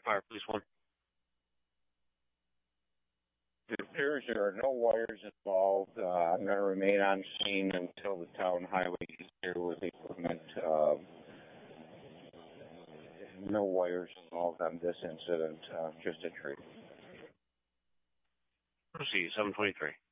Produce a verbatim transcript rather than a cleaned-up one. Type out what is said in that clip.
Fire Police one. It appears there are no wires involved. Uh, I'm going to remain on scene until the town highway is here with equipment. Uh, no wires involved on this incident, uh, just a tree. Proceed, seven twenty-three.